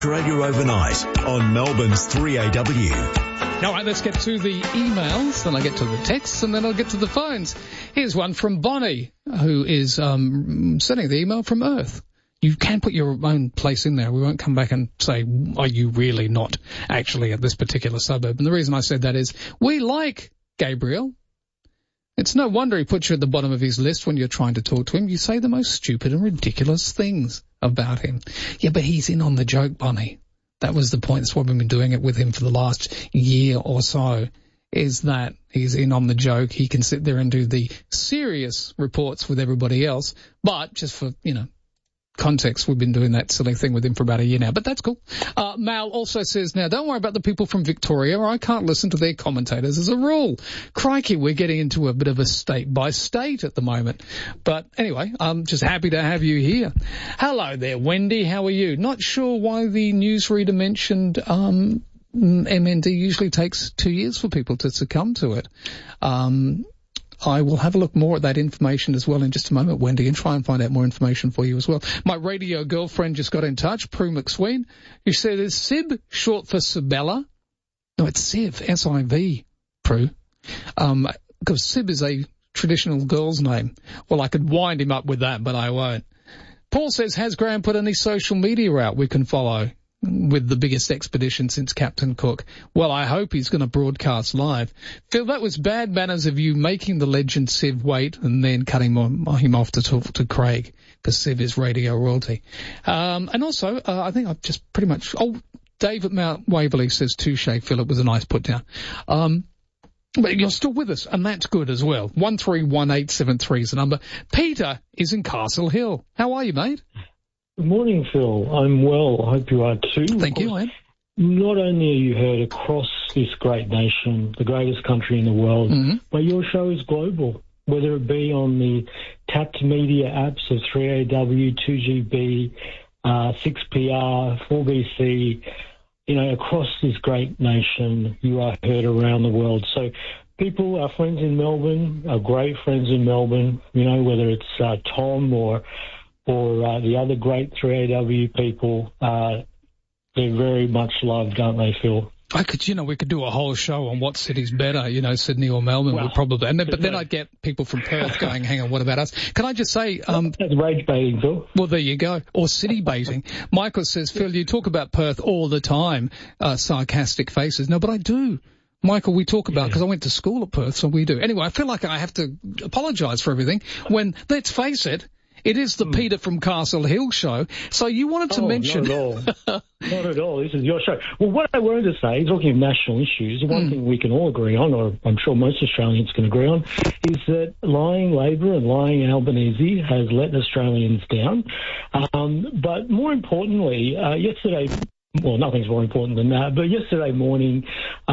Radio Overnight on Melbourne's 3AW. All right, let's get to the emails, then I get to the texts, and then I'll get to the phones. Here's one from Bonnie, who is sending the email from Earth. You can put your own place in there. We won't come back and say, are you really not actually at this particular suburb? And the reason I said that is we like Gabriel. It's no wonder he puts you at the bottom of his list when you're trying to talk to him. You say the most stupid and ridiculous things about him. Yeah, but he's in on the joke, Bonnie. That was the point. That's why we've been doing it with him for the last year or so, is that he's in on the joke. He can sit there and do the serious reports with everybody else, but just for, context, we've been doing that silly thing with him for about a year now, but that's cool. Mal also says, now, don't worry about the people from Victoria. I can't listen to their commentators as a rule. Crikey, we're getting into a bit of a state by state at the moment. But anyway, I'm just happy to have you here. Hello there, Wendy. How are you? Not sure why the newsreader mentioned MND usually takes 2 years for people to succumb to it. I will have a look more at that information as well in just a moment, Wendy, and try and find out more information for you as well. My radio girlfriend just got in touch, Prue McSween, who said, is Sib short for Sibella? No, it's Siv, S-I-V, Prue. Because Sib is a traditional girl's name. Well, I could wind him up with that, but I won't. Paul says, has Graham put any social media out we can follow with the biggest expedition since Captain Cook? Well, I hope he's going to broadcast live. Phil, that was bad manners of you making the legend Siv wait and then cutting him off to talk to Craig, because Siv is radio royalty. And also, I think I've just pretty much... Oh, Dave at Mount Waverley says, touche, Phil, it was a nice put down. But you're still with us, and that's good as well. 131873 is the number. Peter is in Castle Hill. How are you, mate? Good morning, Phil. I'm well. I hope you are too. Thank you, Ed. Not only are you heard across this great nation, the greatest country in the world, but your show is global, whether it be on the tapped media apps of 3AW, 2GB, 6PR, 4BC, across this great nation, you are heard around the world. So people, our friends in Melbourne, our great friends in Melbourne, whether it's Tom or the other great 3AW people, they're very much loved, aren't they, Phil? We could do a whole show on what city's better, Sydney or Melbourne would probably, but then I'd get people from Perth going, hang on, what about us? Can I just say, that's rage baiting, Phil. Well, there you go. Or city baiting. Michael says, Phil, you talk about Perth all the time, sarcastic faces. No, but I do. Michael, we talk about, because I went to school at Perth, so we do. Anyway, I feel like I have to apologise for everything when, let's face it, it is the Peter from Castle Hill show. So you wanted to mention... Not at all. Not at all. This is your show. Well, what I wanted to say, talking of national issues, the one thing we can all agree on, or I'm sure most Australians can agree on, is that lying Labor and lying Albanese has let Australians down. But more importantly, yesterday... Well, nothing's more important than that, but yesterday morning,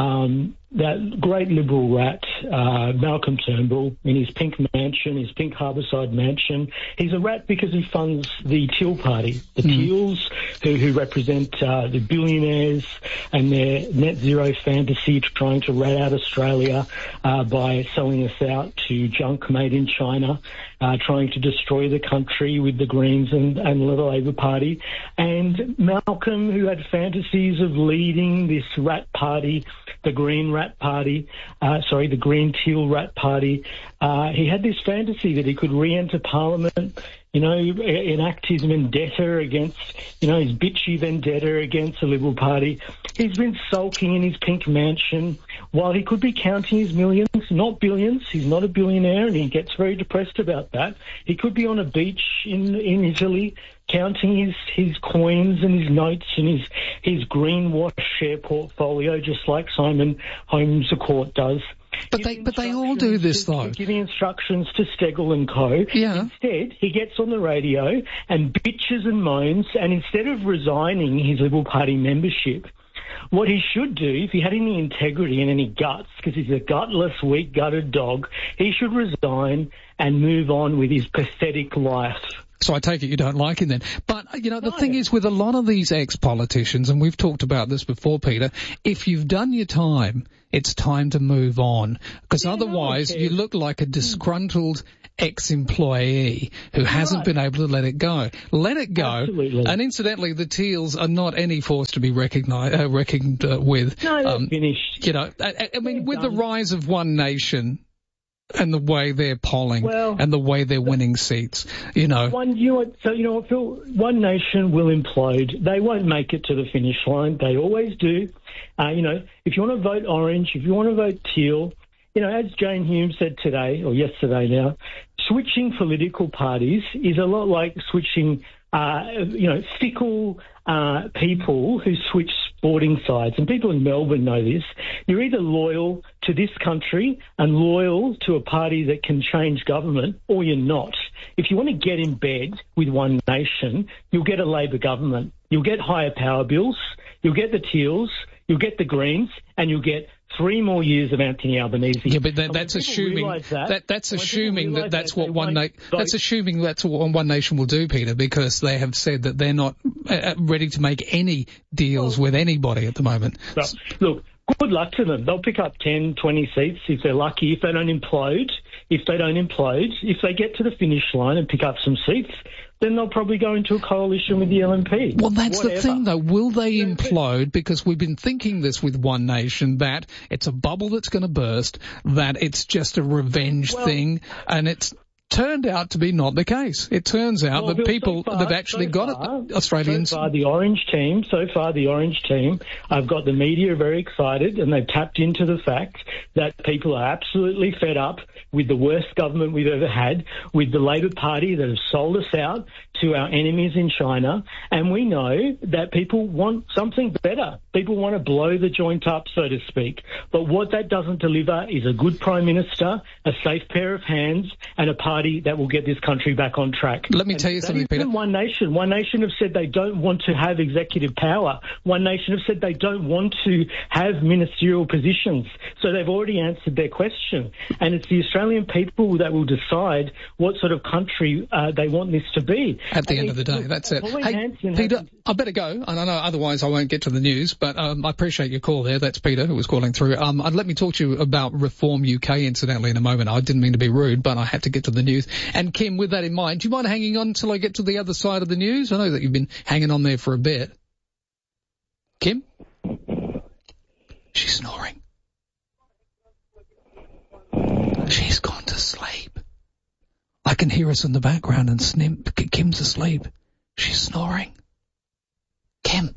that great Liberal rat, Malcolm Turnbull, in his pink mansion, his pink Harbourside mansion, he's a rat because he funds the Teal Party, the Teals, who represent the billionaires and their net zero fantasy, trying to rat out Australia by selling us out to junk made in China, trying to destroy the country with the Greens and the Labor Party. And Malcolm, who had fantasies of leading this rat party, the Green Rat Party, the Green Teal Rat Party, he had this fantasy that he could re-enter Parliament, enact his vendetta against, his bitchy vendetta against the Liberal Party. He's been sulking in his pink mansion while he could be counting his millions, not billions. He's not a billionaire, and he gets very depressed about that. He could be on a beach in Italy counting his coins and his notes and his greenwash share portfolio, just like Simon Holmes à Court does. But they all do this, though. Giving instructions to Stegel and Co. Yeah. Instead, he gets on the radio and bitches and moans, and instead of resigning his Liberal Party membership, what he should do, if he had any integrity and any guts, because he's a gutless, weak-gutted dog, he should resign and move on with his pathetic life. So I take it you don't like him then. But, the thing is with a lot of these ex-politicians, and we've talked about this before, Peter, if you've done your time, it's time to move on. Because otherwise you look like a disgruntled ex-employee who hasn't been able to let it go. Let it go. Absolutely. And incidentally, the Teals are not any force to be reckoned with. No, they're finished. I mean, with the rise of One Nation, and the way they're polling, and the way they're winning seats, Phil, One Nation will implode. They won't make it to the finish line. They always do. If you want to vote orange, if you want to vote teal, as Jane Hume said today, or yesterday now, switching political parties is a lot like switching, fickle people who switch sporting sides. And people in Melbourne know this. You're either loyal to this country and loyal to a party that can change government, or you're not. If you want to get in bed with One Nation, you'll get a Labor government. You'll get higher power bills. You'll get the Teals. You'll get the Greens, and you'll get 3 more years of Anthony Albanese. Yeah, but that's assuming that's assuming that's what One Nation will do, Peter, because they have said that they're not ready to make any deals with anybody at the moment. Look, good luck to them. They'll pick up 10, 20 seats if they're lucky. If they don't implode, if they get to the finish line and pick up some seats, then they'll probably go into a coalition with the LNP. Well, that's the thing, though. Will they implode? Because we've been thinking this with One Nation, that it's a bubble that's going to burst, that it's just a revenge thing, and it's turned out to be not the case. It turns out that people that have actually got it, Australians... So far, the Orange team, I've got the media very excited, and they've tapped into the fact that people are absolutely fed up with the worst government we've ever had, with the Labor Party that has sold us out to our enemies in China, and we know that people want something better. People want to blow the joint up, so to speak. But what that doesn't deliver is a good Prime Minister, a safe pair of hands, and a party that will get this country back on track. Let me tell you something, Peter. One Nation have said they don't want to have executive power. One Nation have said they don't want to have ministerial positions. So they've already answered their question. And it's the Australian people that will decide what sort of country they want this to be. At the end of the day, that's it. Hey, Peter, I better go. And I know otherwise I won't get to the news, but I appreciate your call there. That's Peter who was calling through. Let me talk to you about Reform UK, incidentally, in a moment. I didn't mean to be rude, but I had to get to the news. And Kim, with that in mind, do you mind hanging on until I get to the other side of the news? I know that you've been hanging on there for a bit. Kim? She's snoring. She's gone to sleep. I can hear us in the background and snip. Kim's asleep. She's snoring. Kim.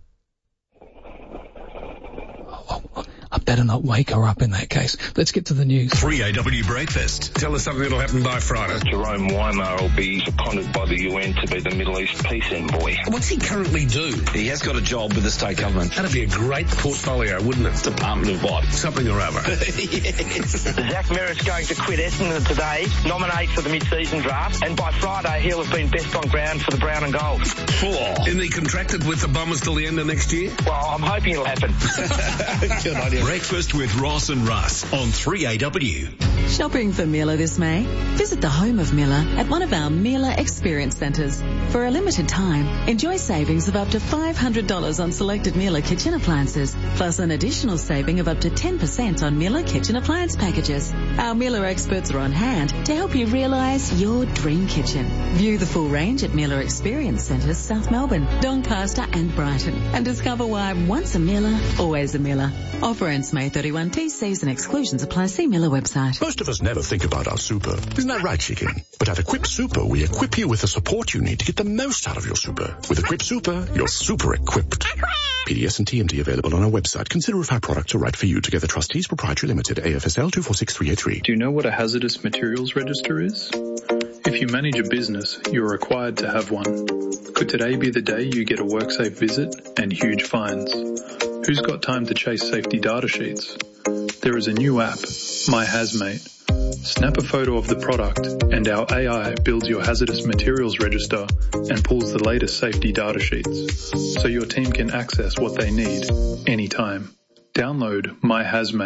I better not wake her up in that case. Let's get to the news. 3AW Breakfast. Tell us something that'll happen by Friday. Jerome Weimar will be seconded by the UN to be the Middle East peace envoy. What's he currently do? He has got a job with the state government. That'd be a great portfolio, wouldn't it? Department of what? Something or other. Yes. Zach Merritt's going to quit Essendon today, nominate for the mid-season draft, and by Friday he'll have been best on ground for the Brown and Gold. Isn't he contracted with the Bombers till the end of next year? Well, I'm hoping it'll happen. Good idea. Breakfast with Ross and Russ on 3AW. Shopping for Miele this May? Visit the home of Miele at one of our Miele Experience Centres. For a limited time, enjoy savings of up to $500 on selected Miele kitchen appliances, plus an additional saving of up to 10% on Miele kitchen appliance packages. Our Miele experts are on hand to help you realise your dream kitchen. View the full range at Miele Experience Centres, South Melbourne, Doncaster and Brighton, and discover why once a Miele, always a Miele. Offer ends May 31. T's and exclusions apply. See Miele website. Most of us never think about our super. Isn't that right, Chicken? But at Equip Super, we equip you with the support you need to get the most out of your super. With Equip Super, you're super equipped. PDS and TMD available on our website. Consider if our products are right for you. Together Trustees Proprietary Limited, AFSL 246383. Do you know what a hazardous materials register is? If you manage a business, you're required to have one. Could today be the day you get a WorkSafe visit and huge fines? Who's got time to chase safety data sheets? There is a new app, My Hazmate. Snap a photo of the product and our AI builds your hazardous materials register and pulls the latest safety data sheets so your team can access what they need anytime. Download My Hazmate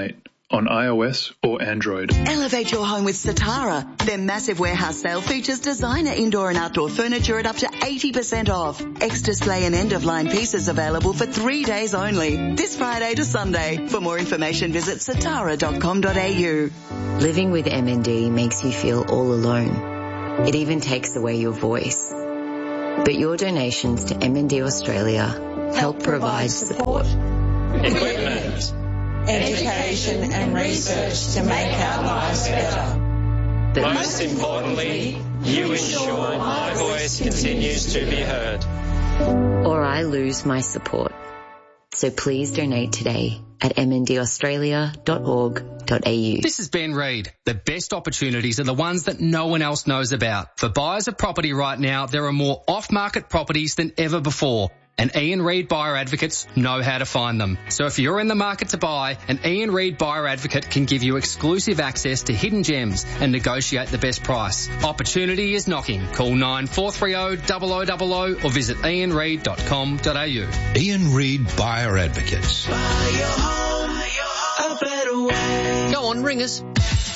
on iOS or Android. Elevate your home with Satara. Their massive warehouse sale features designer indoor and outdoor furniture at up to 80% off. Ex-display and end-of-line pieces available for 3 days only. This Friday to Sunday. For more information, visit satara.com.au. Living with MND makes you feel all alone. It even takes away your voice. But your donations to MND Australia help provide support. Equipment, education and research to make our lives better. But most importantly, you ensure my voice continues to be heard. Or I lose my support. So please donate today at mndaustralia.org.au. This is Ben Reid. The best opportunities are the ones that no one else knows about. For buyers of property right now, there are more off-market properties than ever before. And Ian Reid Buyer Advocates know how to find them. So if you're in the market to buy, an Ian Reid Buyer Advocate can give you exclusive access to hidden gems and negotiate the best price. Opportunity is knocking. Call 9430 0000 or visit ianreid.com.au. Ian Reid Buyer Advocates. Buy your home a better way. Go on, ring us.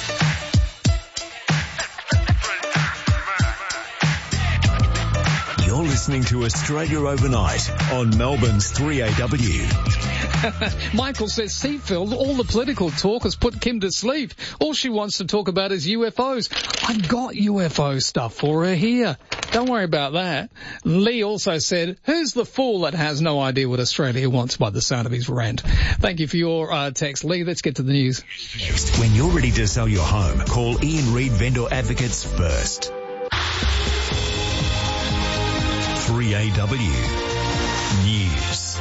You're listening to Australia Overnight on Melbourne's 3AW. Michael says, Seafield, all the political talk has put Kim to sleep. All she wants to talk about is UFOs. I've got UFO stuff for her here. Don't worry about that. Lee also said, who's the fool that has no idea what Australia wants by the sound of his rant? Thank you for your text, Lee. Let's get to the news. Next, when you're ready to sell your home, call Ian Reid Vendor Advocates first. 3AW News.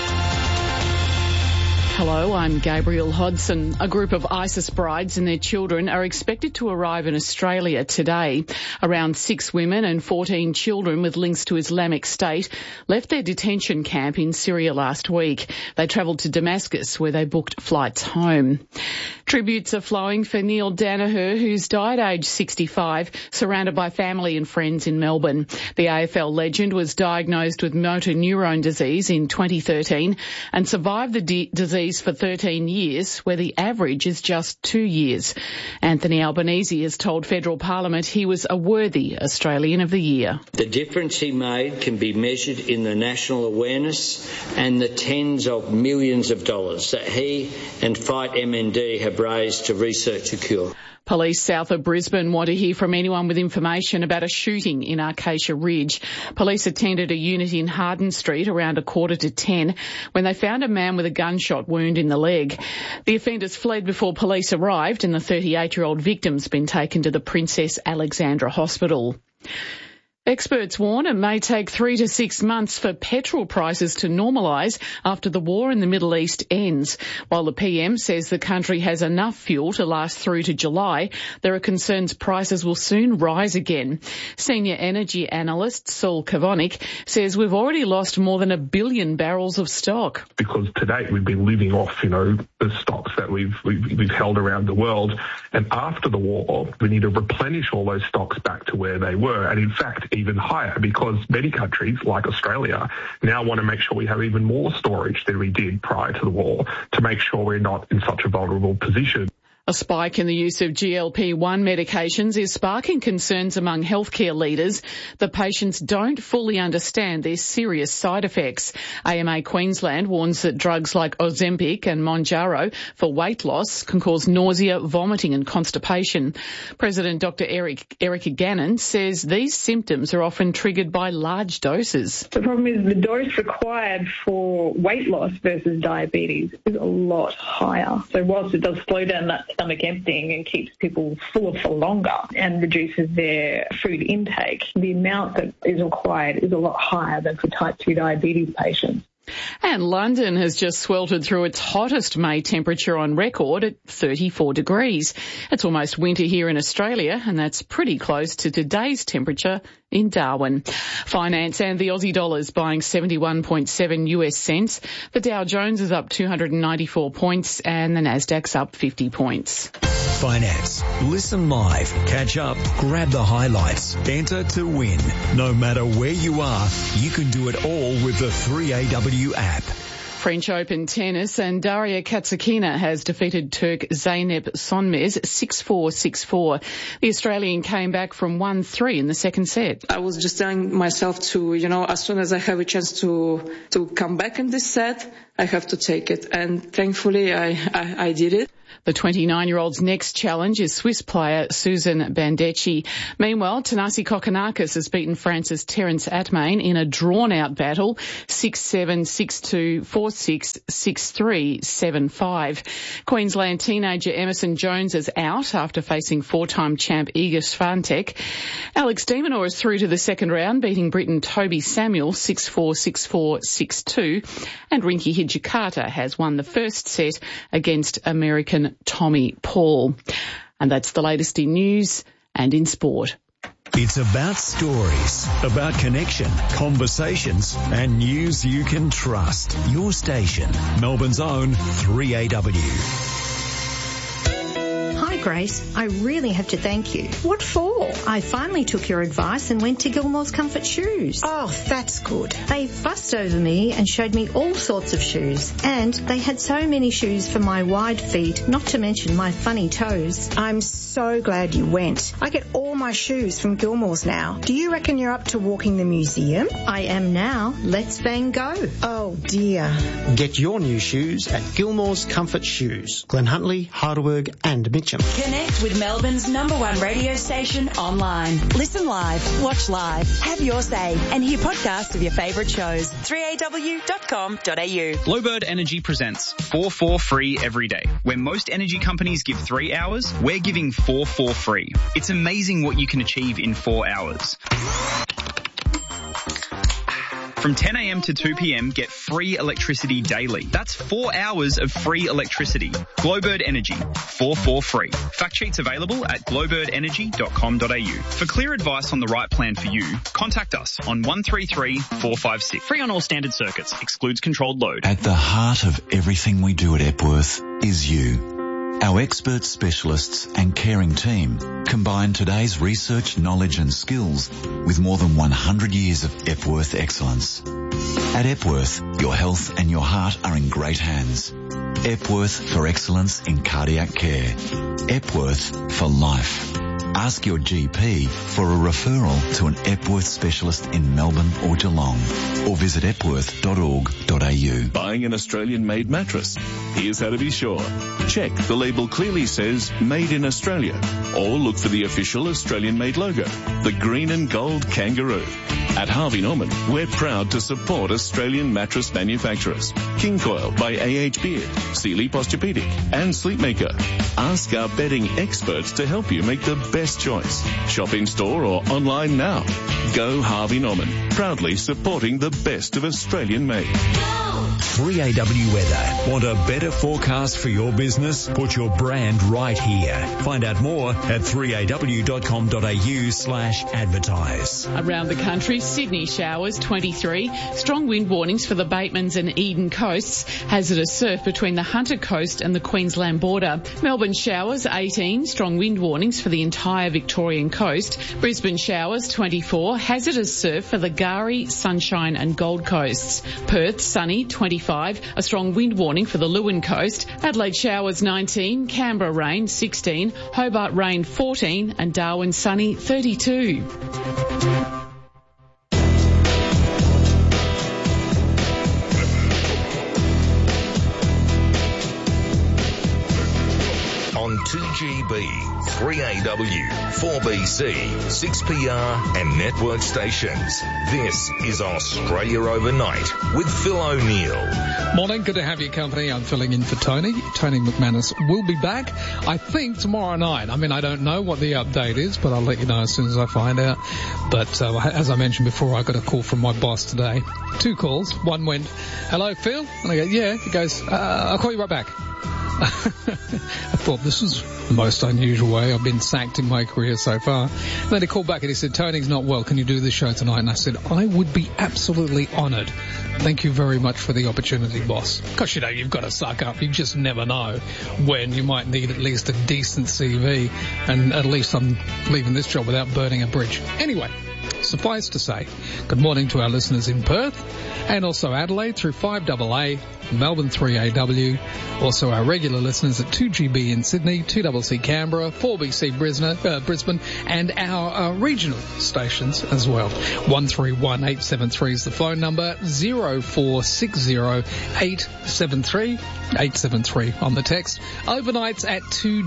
Hello, I'm Gabrielle Hodson. A group of ISIS brides and their children are expected to arrive in Australia today. Around 6 women and 14 children with links to Islamic State left their detention camp in Syria last week. They travelled to Damascus, where they booked flights home. Tributes are flowing for Neil Danaher, who's died aged 65, surrounded by family and friends in Melbourne. The AFL legend was diagnosed with motor neurone disease in 2013 and survived the disease for 13 years, where the average is just 2 years. Anthony Albanese has told Federal Parliament he was a worthy Australian of the Year. The difference he made can be measured in the national awareness and the tens of millions of dollars that he and Fight MND have raised to research a cure. Police south of Brisbane want to hear from anyone with information about a shooting in Acacia Ridge. Police attended a unit in Harden Street around 9:45 when they found a man with a gunshot wound in the leg. The offenders fled before police arrived, and the 38-year-old victim's been taken to the Princess Alexandra Hospital. Experts warn it may take 3 to 6 months for petrol prices to normalise after the war in the Middle East ends. While the PM says the country has enough fuel to last through to July, there are concerns prices will soon rise again. Senior energy analyst Saul Kavonik says we've already lost more than 1 billion barrels of stock. Because to date we've been living off, the stocks that we've held around the world. And after the war, we need to replenish all those stocks back to where they were. And in fact, even higher, because many countries like Australia now want to make sure we have even more storage than we did prior to the war to make sure we're not in such a vulnerable position. A spike in the use of GLP-1 medications is sparking concerns among healthcare leaders that patients don't fully understand their serious side effects. AMA Queensland warns that drugs like Ozempic and Mounjaro for weight loss can cause nausea, vomiting and constipation. President Dr. Erica Gannon says these symptoms are often triggered by large doses. The problem is the dose required for weight loss versus diabetes is a lot higher. So whilst it does slow down that stomach emptying and keeps people fuller for longer and reduces their food intake, the amount that is required is a lot higher than for type 2 diabetes patients. And London has just sweltered through its hottest May temperature on record at 34 degrees. It's almost winter here in Australia, and that's pretty close to today's temperature in Darwin. Finance and the Aussie dollar's buying 71.7 US cents. The Dow Jones is up 294 points and the Nasdaq's up 50 points. Finance. Listen live, catch up, grab the highlights, enter to win. No matter where you are, you can do it all with the 3AW app. French Open tennis, and Daria Katsakina has defeated Turk Zeynep Sonmez 6-4, 6-4. The Australian came back from 1-3 in the second set. I was just telling myself to, as soon as I have a chance to come back in this set, I have to take it. And thankfully I did it. The 29-year-old's next challenge is Swiss player Susan Bandecchi. Meanwhile, Thanasi Kokkinakis has beaten France's Terence Atmain in a drawn-out battle, 6-7, 6-2, 4-6, 6-3, 7-5. Queensland teenager Emerson Jones is out after facing four-time champ Iga Swiatek. Alex de Minaur is through to the second round, beating Briton Toby Samuel 6-4, 6-4, 6-2. And Rinky Hijikata has won the first set against American Tommy Paul. And that's the latest in news and in sport. It's about stories, about connection, conversations, and news you can trust. Your station, Melbourne's own 3AW. Hi Grace, I really have to thank you. What for? I finally took your advice and went to Gilmore's Comfort Shoes. Oh, that's good. They fussed over me and showed me all sorts of shoes. And they had so many shoes for my wide feet, not to mention my funny toes. I'm so glad you went. I get all my shoes from Gilmore's now. Do you reckon you're up to walking the museum? I am now. Let's bang go. Oh dear. Get your new shoes at Gilmore's Comfort Shoes, Glen Huntly, Heidelberg and Mitcham. Connect with Melbourne's #1 radio station online. Listen live, watch live, have your say, and hear podcasts of your favourite shows. 3aw.com.au. Bluebird Energy presents 4 free every day. Where most energy companies give 3 hours, we're giving 4 free. It's amazing what you can achieve in 4 hours. From 10 a.m. to 2 p.m, get free electricity daily. That's 4 hours of free electricity. Glowbird Energy, 4 free. Fact sheets available at glowbirdenergy.com.au. For clear advice on the right plan for you, contact us on 133 456. Free on all standard circuits. Excludes controlled load. At the heart of everything we do at Epworth is you. Our expert specialists and caring team combine today's research, knowledge and skills with more than 100 years of Epworth excellence. At Epworth, your health and your heart are in great hands. Epworth for excellence in cardiac care. Epworth for life. Ask your GP for a referral to an Epworth specialist in Melbourne or Geelong, or visit epworth.org.au. Buying an Australian-made mattress? Here's how to be sure. Check the label clearly says Made in Australia, or look for the official Australian-made logo, the green and gold kangaroo. At Harvey Norman, we're proud to support Australian mattress manufacturers. King Coil by A.H. Beard, Sealy Posturepedic and Sleepmaker. Ask our bedding experts to help you make the best choice. Shop in store or online now. Go Harvey Norman, proudly supporting the best of Australian made. 3AW Weather. Want a better forecast for your business? Put your brand right here. Find out more at 3aw.com.au/advertise. Around the country, Sydney showers 23, strong wind warnings for the Batemans and Eden coasts, hazardous surf between the Hunter coast and the Queensland border. Melbourne showers 18, strong wind warnings for the entire Victorian coast. Brisbane showers 24, hazardous surf for the Gari, Sunshine and Gold coasts. Perth sunny 25, a strong wind warning for the Leeuwin coast. Adelaide showers 19, Canberra rain 16, Hobart rain 14 and Darwin sunny 32. On 2GB, 3AW, 4BC, 6PR and network stations. This is Australia Overnight with Phil O'Neill. Morning, good to have your company. I'm filling in for Tony. Tony McManus will be back, I think, tomorrow night. I mean, I don't know what the update is, but I'll let you know as soon as I find out. But as I mentioned before, I got a call from my boss today. 2 calls. One went, "Hello, Phil?" And I go, "Yeah." He goes, "I'll call you right back." I thought this was the most unusual way I've been sacked in my career so far. And then he called back and he said, "Tony's not well. Can you do this show tonight?" And I said, "I would be absolutely honoured. Thank you very much for the opportunity, boss." Because, you've got to suck up. You just never know when you might need at least a decent CV. And at least I'm leaving this job without burning a bridge. Anyway, suffice to say, good morning to our listeners in Perth and also Adelaide through 5AA, Melbourne 3AW, also our regular listeners at 2GB in Sydney, 2CC Canberra, 4BC Brisbane, and our regional stations as well. 131873 is the phone number, 0460 873 873 on the text. Overnights at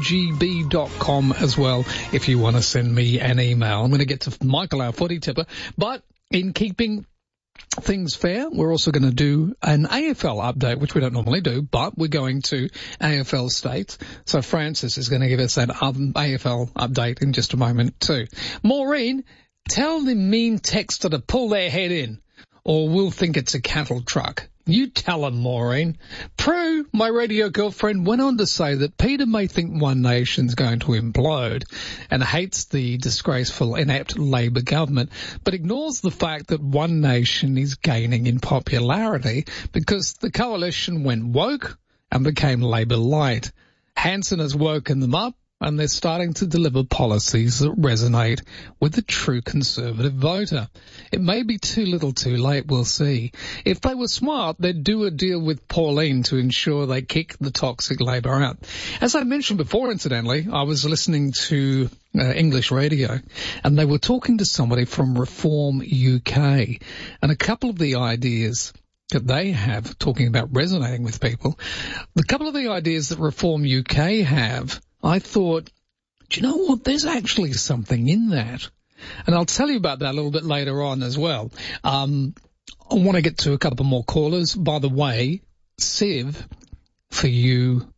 2GB.com as well if you want to send me an email. I'm going to get to Michael, our footy tipper, but in keeping things fair, we're also going to do an AFL update, which we don't normally do, but we're going to AFL states. So Francis is going to give us that AFL update in just a moment too. Maureen, tell the mean texter to pull their head in, or we'll think it's a cattle truck. You tell him, Maureen. Prue, my radio girlfriend, went on to say that Peter may think One Nation's going to implode and hates the disgraceful, inept Labor government, but ignores the fact that One Nation is gaining in popularity because the coalition went woke and became Labor light. Hanson has woken them up, and they're starting to deliver policies that resonate with the true Conservative voter. It may be too little too late, we'll see. If they were smart, they'd do a deal with Pauline to ensure they kick the toxic Labor out. As I mentioned before, incidentally, I was listening to English radio, and they were talking to somebody from Reform UK, and a couple of the ideas that they have, talking about resonating with people, the couple of the ideas that Reform UK have, I thought, do you know what? There's actually something in that. And I'll tell you about that a little bit later on as well. I want to get to a couple more callers. By the way, Civ, for you,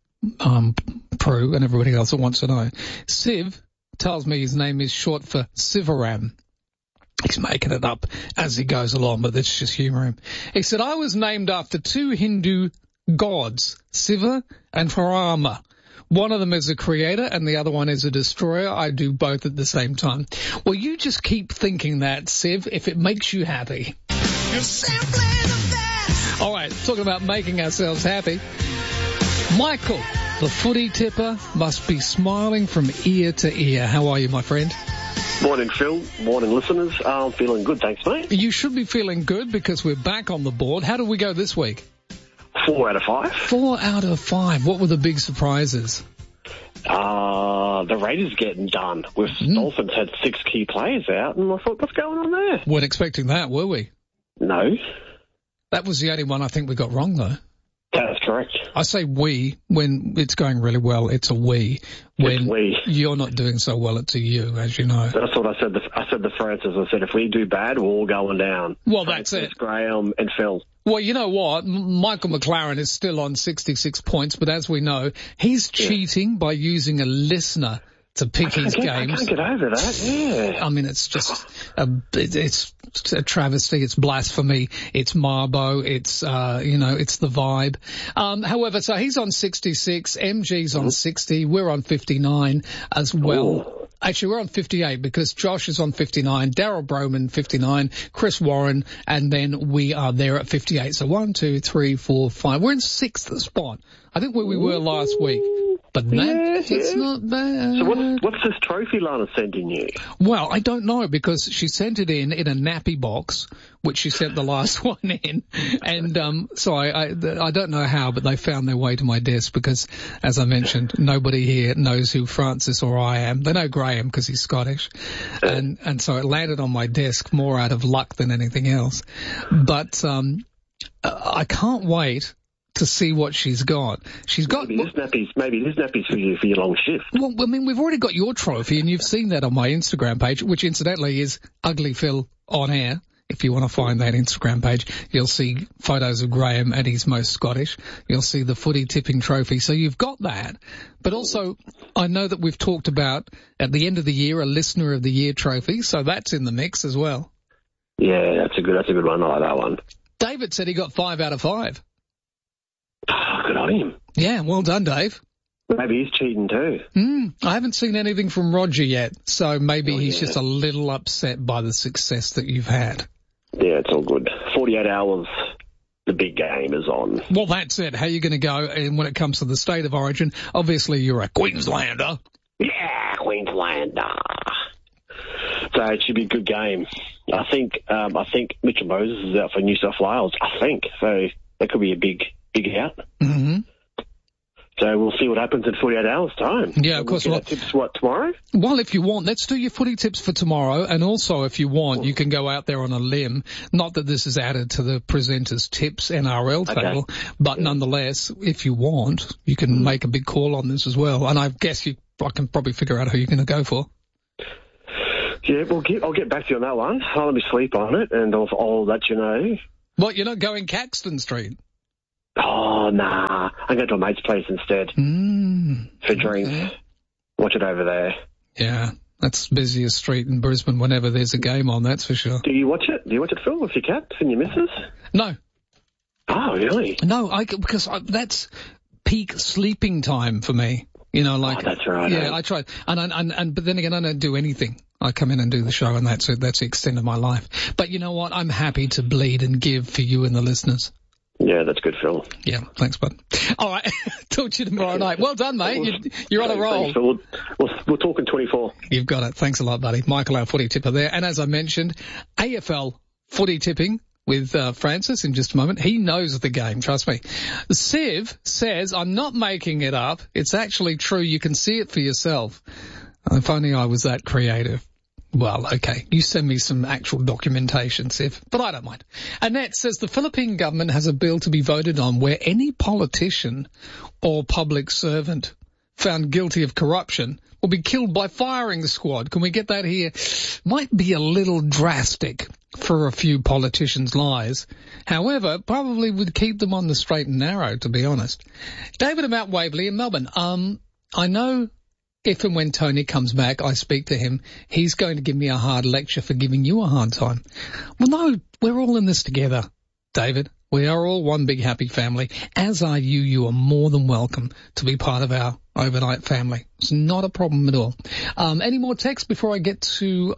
Prue, and everybody else that wants to know, Civ tells me his name is short for Sivaram. He's making it up as he goes along, but let's just humour him. He said, I was named after two Hindu gods, Siva and Rama. One of them is a creator and the other one is a destroyer. I do both at the same time. Well, you just keep thinking that, Civ, if it makes you happy. You're simply the best. All right, talking about making ourselves happy. Michael, the footy tipper, must be smiling from ear to ear. How are you, my friend? Morning, Phil. Morning, listeners. I'm feeling good, thanks, mate. You should be feeling good because we're back on the board. How did we go this week? 4 out of 5. 4 out of 5. What were the big surprises? The Raiders getting done. With Dolphins had 6 key players out, and I thought, what's going on there? Weren't expecting that, were we? No. That was the only one I think we got wrong, though. That's correct. I say we when it's going really well. It's a we. When you're not doing so well, it's a you, as you know. That's what I said. I said to Francis. I said, if we do bad, we're all going down. Well, Francis, that's it. Graham and Phil. Well, you know what? Michael McLaren is still on 66 points, but as we know, he's cheating by using a listener to pick his games. I can't get over that, yeah. I mean, it's just, it's a travesty, it's blasphemy, it's Marbo, it's, it's the vibe. However, so he's on 66, MG's on 60, we're on 59 as well. Ooh. Actually, we're on 58 because Josh is on 59, Daryl Broman 59, Chris Warren, and then we are there at 58. So 1, 2, 3, 4, 5. We're in 6th spot. I think where we were last week. But it's not bad. So what's this trophy Lana's sending you? Well, I don't know because she sent it in a nappy box, which she sent the last one in. And so I don't know how, but they found their way to my desk because, as I mentioned, nobody here knows who Francis or I am. They know Graham because he's Scottish. And so it landed on my desk more out of luck than anything else. But I can't wait to see what she's got. She's got maybe this nappy's for you for your long shift. Well, I mean, we've already got your trophy, and you've seen that on my Instagram page, which incidentally is Ugly Phil on Air. If you want to find that Instagram page, you'll see photos of Graham at his most Scottish. You'll see the footy tipping trophy. So you've got that. But also, I know that we've talked about at the end of the year a Listener of the Year trophy, so that's in the mix as well. Yeah, that's a good one. I like that one. David said he got 5 out of 5. Good on him. Yeah, well done, Dave. Maybe he's cheating too. I haven't seen anything from Roger yet, so maybe he's just a little upset by the success that you've had. Yeah, it's all good. 48 hours, the big game is on. Well, that's it. How are you going to go? And when it comes to the state of origin, obviously you're a Queenslander. Yeah, Queenslander. So it should be a good game. I think Mitchell Moses is out for New South Wales. I think so. That could be a big out. Mm-hmm. So we'll see what happens in 48 hours' time. Yeah, of course. We'll tips tomorrow? Well, if you want, let's do your footy tips for tomorrow. And also, if you want, you can go out there on a limb. Not that this is added to the presenter's tips NRL table, but nonetheless, if you want, you can make a big call on this as well. And I guess I can probably figure out who you're going to go for. Yeah, I'll get back to you on that one. I'll let me sleep on it, and I'll let you know. What, you're not going Caxton Street? Oh, nah. I'm going to a mate's place instead. For drinks. Watch it over there. Yeah, that's the busiest street in Brisbane whenever there's a game on, that's for sure. Do you watch it? Do you watch it, Phil, with your cats and your missus? No. Oh, really? No, because that's peak sleeping time for me. You know, like... Oh, that's right. Yeah, I tried. But then again, I don't do anything. I come in and do the show, and that's it. That's the extent of my life. But you know what? I'm happy to bleed and give for you and the listeners. Yeah, that's good, Phil. Yeah, thanks, bud. All right, talk to you tomorrow night. Well done, mate. You're on a roll. Thanks, we'll talk in 24. You've got it. Thanks a lot, buddy. Michael, our footy tipper there. And as I mentioned, AFL footy tipping with Francis in just a moment. He knows the game, trust me. Siv says, I'm not making it up. It's actually true. You can see it for yourself. If only I was that creative. Well, okay, you send me some actual documentation, Siv, but I don't mind. Annette says the Philippine government has a bill to be voted on where any politician or public servant found guilty of corruption will be killed by firing squad. Can we get that here? Might be a little drastic for a few politicians' lives. However, probably would keep them on the straight and narrow, to be honest. David of Mount Waverley in Melbourne. I know... If and when Tony comes back, I speak to him, he's going to give me a hard lecture for giving you a hard time. Well, no, we're all in this together, David. We are all one big happy family. As are you. You are more than welcome to be part of our overnight family. It's not a problem at all. Any more texts before I get to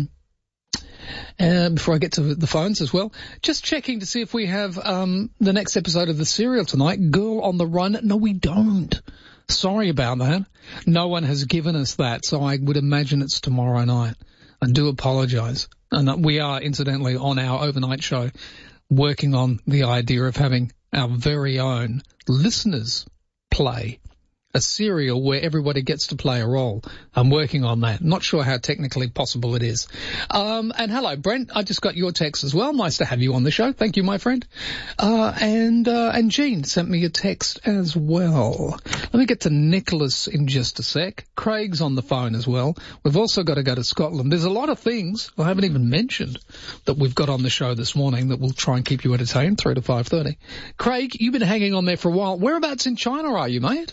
the phones as well? Just checking to see if we have the next episode of The Serial tonight. Girl on the Run. No, we don't. Sorry about that. No one has given us that, so I would imagine it's tomorrow night. I do apologise. And we are, incidentally, on our overnight show, working on the idea of having our very own listeners play a serial where everybody gets to play a role. I'm working on that. Not sure how technically possible it is. And hello, Brent. I just got your text as well. Nice to have you on the show. Thank you, my friend. And Jean sent me a text as well. Let me get to Nicholas in just a sec. Craig's on the phone as well. We've also got to go to Scotland. There's a lot of things I haven't even mentioned that we've got on the show this morning that will try and keep you entertained, 3 to 5:30. Craig, you've been hanging on there for a while. Whereabouts in China are you, mate?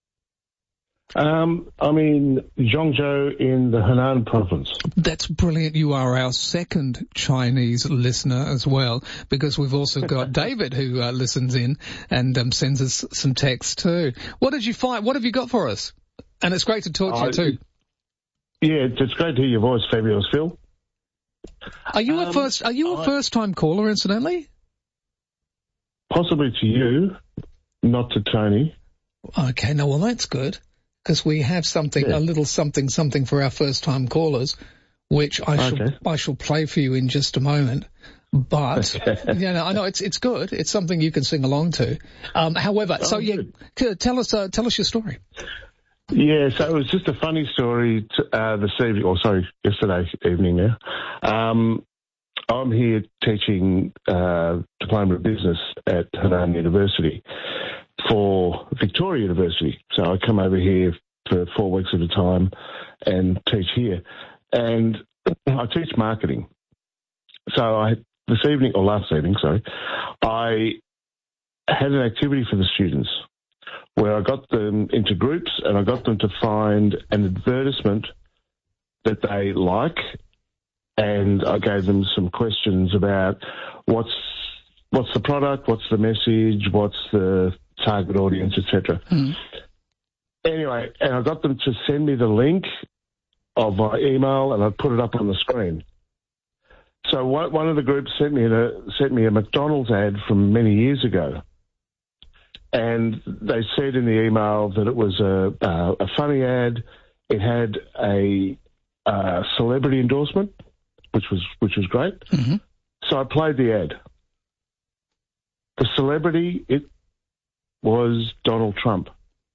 I'm in Zhongzhou in the Henan province. That's brilliant. You are our second Chinese listener as well, because we've also got David who listens in and sends us some text too. What did you find? What have you got for us? And it's great to talk to you too. Yeah, it's great to hear your voice, fabulous Phil. Are you a first-time caller, incidentally? Possibly to you, not to Tony. Okay, no, well that's good. Because we have something, a little something for our first-time callers, which I shall play for you in just a moment. But, I know it's good. It's something you can sing along to. However, tell us your story. Yeah, so it was just a funny story yesterday evening now. I'm here teaching Diploma of Business at Henan University for Victoria University. So I come over here for 4 weeks at a time and teach here. And I teach marketing. So last evening, I had an activity for the students where I got them into groups and I got them to find an advertisement that they like, and I gave them some questions about what's the product, what's the message, what's the target audience, etc. Anyway, and I got them to send me the link of my email, and I put it up on the screen. So one of the groups sent me a McDonald's ad from many years ago, and they said in the email that it was a funny ad. It had a celebrity endorsement, which was great. Mm-hmm. So I played the ad. The celebrity, it was Donald Trump.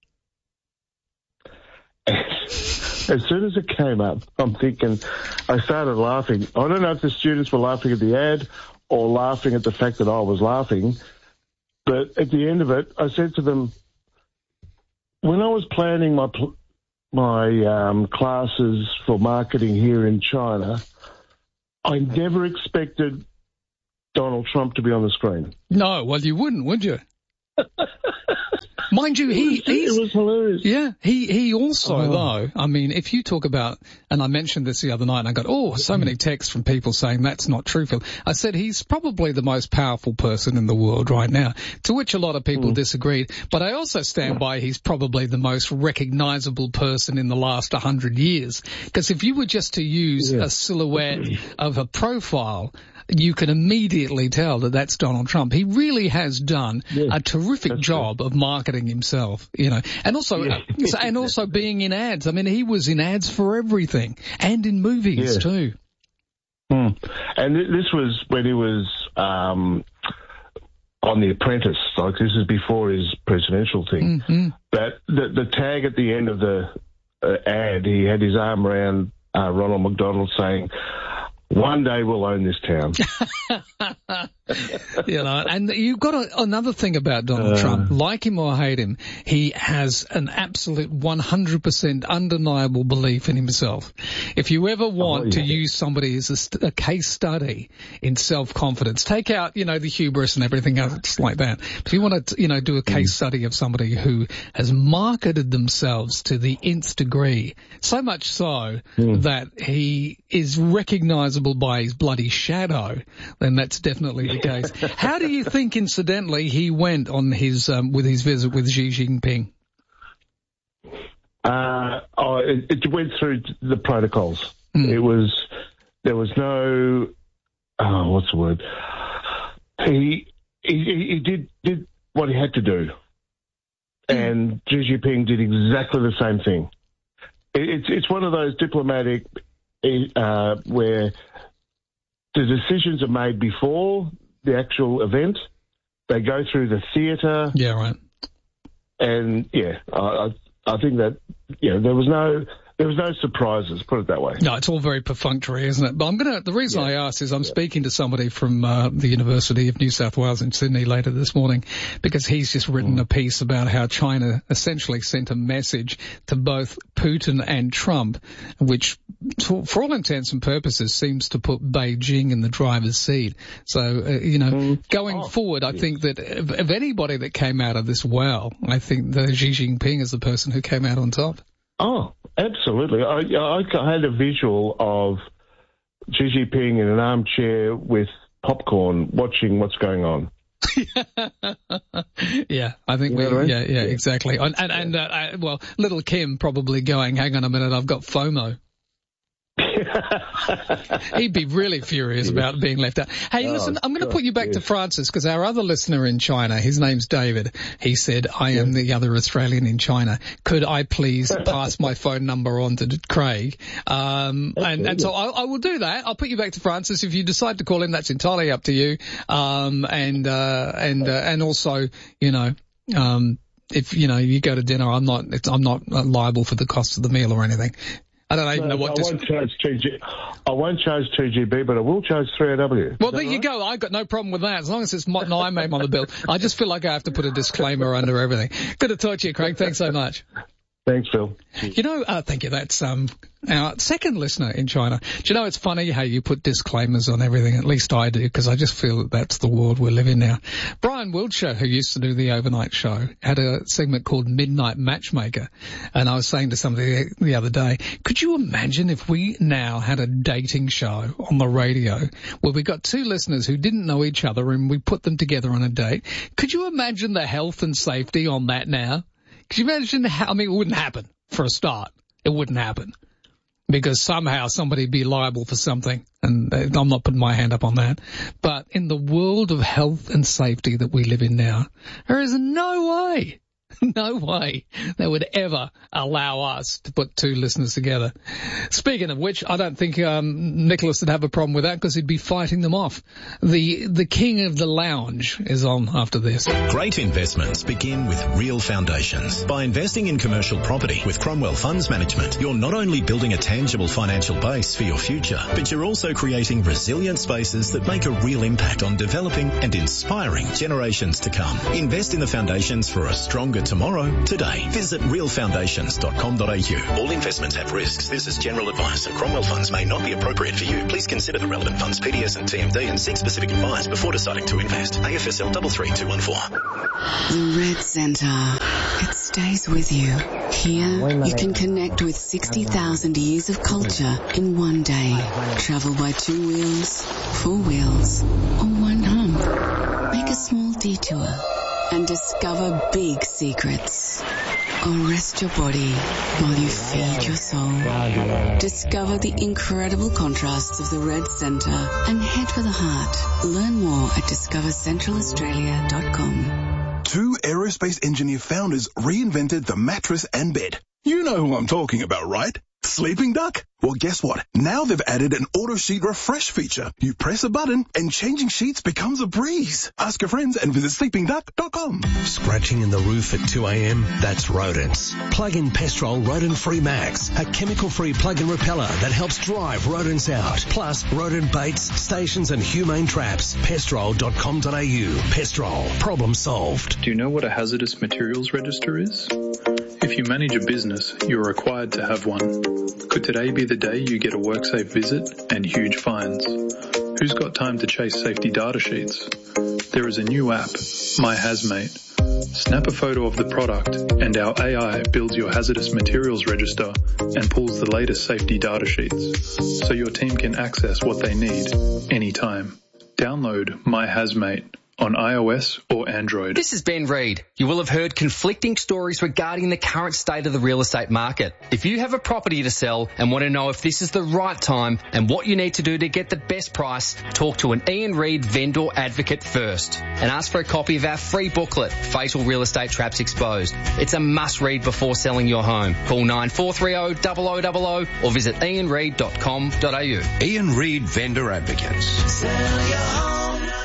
As soon as it came up, I'm thinking, I started laughing. I don't know if the students were laughing at the ad or laughing at the fact that I was laughing, but at the end of it, I said to them, when I was planning my classes for marketing here in China, I never expected Donald Trump to be on the screen. No, well, you wouldn't, would you? Mind you, it was hilarious. Yeah, he also, though, I mean, if you talk about, and I mentioned this the other night, and I got, so many texts from people saying that's not true, Phil. I said he's probably the most powerful person in the world right now, to which a lot of people disagreed. But I also stand by he's probably the most recognizable person in the last 100 years. Because if you were just to use a silhouette of a profile, you can immediately tell that that's Donald Trump. He really has done a terrific job of marketing himself, and also being in ads. I mean, he was in ads for everything and in movies too. And this was when he was on The Apprentice. Like, this is before his presidential thing. Mm-hmm. But the tag at the end of the ad, he had his arm around Ronald McDonald saying, "One day we'll own this town." And you've got another thing about Donald Trump. Like him or hate him, he has an absolute 100% undeniable belief in himself. If you ever want to use somebody as a case study in self-confidence, take out, the hubris and everything else like that. If you want to, do a case study of somebody who has marketed themselves to the nth degree, so much so that he is recognizable by his bloody shadow, then that's definitely the case. How do you think, incidentally, he went on his with his visit with Xi Jinping? It went through the protocols. There was no, what's the word? He did what he had to do, and Xi Jinping did exactly the same thing. It's one of those diplomatic where the decisions are made before the actual event. They go through the theatre. Yeah, right. And I think that there was no surprises, put it that way. No, it's all very perfunctory, isn't it? But the reason I asked is I'm speaking to somebody from the University of New South Wales in Sydney later this morning, because he's just written a piece about how China essentially sent a message to both Putin and Trump, which, for all intents and purposes, seems to put Beijing in the driver's seat. So, going forward, I think that of anybody that came out of this well, I think that Xi Jinping is the person who came out on top. Oh, absolutely. I had a visual of Xi Jinping in an armchair with popcorn watching what's going on. Yeah, I think exactly. And little Kim probably going, hang on a minute, I've got FOMO. He'd be really furious about being left out. Hey, listen, I'm going to put you back to Francis, because our other listener in China, his name's David, he said, I am the other Australian in China. Could I please pass my phone number on to Craig? And so I will do that. I'll put you back to Francis. If you decide to call him, that's entirely up to you. And also, if, you go to dinner, I'm not liable for the cost of the meal or anything. I don't even know what to say. I won't charge 2GB, but I will charge 3AW. Well, there you go. I've got no problem with that, as long as it's not my name on the bill. I just feel like I have to put a disclaimer under everything. Good to talk to you, Craig. Thanks so much. Thanks, Phil. Thank you. That's our second listener in China. Do you know, it's funny how you put disclaimers on everything? At least I do, because I just feel that that's the world we live in now. Brian Wiltshire, who used to do the overnight show, had a segment called Midnight Matchmaker. And I was saying to somebody the other day, could you imagine if we now had a dating show on the radio where we got two listeners who didn't know each other and we put them together on a date? Could you imagine the health and safety on that now? Could you imagine it wouldn't happen for a start. It wouldn't happen. Because somehow somebody'd be liable for something, and I'm not putting my hand up on that. But in the world of health and safety that we live in now, there is no way No way they would ever allow us to put two listeners together. Speaking of which, I don't think Nicholas would have a problem with that because he'd be fighting them off. The king of the lounge is on after this. Great investments begin with real foundations. By investing in commercial property with Cromwell Funds Management, you're not only building a tangible financial base for your future, but you're also creating resilient spaces that make a real impact on developing and inspiring generations to come. Invest in the foundations for a stronger tomorrow today. Visit realfoundations.com.au. All investments have risks. This is general advice, and Cromwell Funds may not be appropriate for you. Please consider the relevant funds, PDS and TMD, and seek specific advice before deciding to invest. AFSL 33214. The Red Centre. It stays with you. Here, you can connect with 60,000 years of culture in one day. Travel by 2 wheels, 4 wheels, or one hump. Make a small detour and discover big secrets. Or rest your body while you feed your soul. Discover the incredible contrasts of the Red Centre and head for the heart. Learn more at discovercentralaustralia.com. 2 aerospace engineer founders reinvented the mattress and bed. You know who I'm talking about, right? Sleeping Duck? Well, guess what? Now they've added an auto sheet refresh feature. You press a button and changing sheets becomes a breeze. Ask your friends and visit sleepingduck.com. Scratching in the roof at 2 a.m? That's rodents. Plug in Pestrol Rodent Free Max, a chemical-free plug-in repeller that helps drive rodents out. Plus, rodent baits, stations and humane traps. Pestrol.com.au. Pestrol. Problem solved. Do you know what a hazardous materials register is? If you manage a business, you're required to have one. Could today be the day you get a WorkSafe visit and huge fines? Who's got time to chase safety data sheets? There is a new app, My Hazmate. Snap a photo of the product and our AI builds your hazardous materials register and pulls the latest safety data sheets so your team can access what they need anytime. Download My Hazmate on iOS or Android. This is Ben Reid. You will have heard conflicting stories regarding the current state of the real estate market. If you have a property to sell and want to know if this is the right time and what you need to do to get the best price, talk to an Ian Reid vendor advocate first and ask for a copy of our free booklet, Fatal Real Estate Traps Exposed. It's a must read before selling your home. Call 9430 0000 or visit ianreid.com.au. Ian Reid Vendor Advocates. Sell your home